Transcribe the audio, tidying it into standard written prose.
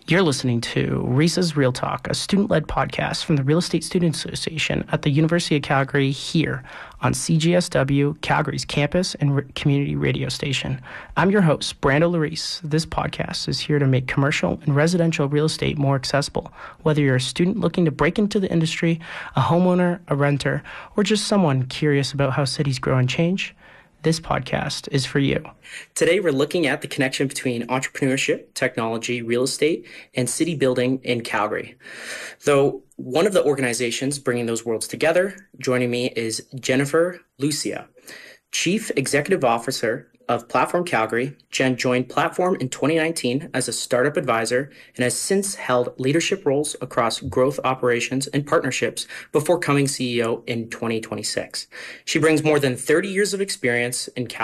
You're listening to RESA's Real Talk, a student-led podcast from the Real Estate Student Association at the University of Calgary here on CGSW, Calgary's campus and community radio station. I'm your host, Brando Larice. This podcast is here to make commercial and residential real estate more accessible, whether you're a student looking to break into the industry, a homeowner, a renter, or just someone curious about how cities grow and change. This podcast is for you. Today, we're looking at the connection between entrepreneurship, technology, real estate, and city building in Calgary. Though one of the organizations bringing those worlds together, joining me is Jennifer Lucia, Chief Executive Officer of Platform Calgary. Jen joined Platform in 2019 as a startup advisor and has since held leadership roles across growth operations and partnerships before becoming CEO in 2026. She brings more than 30 years of experience in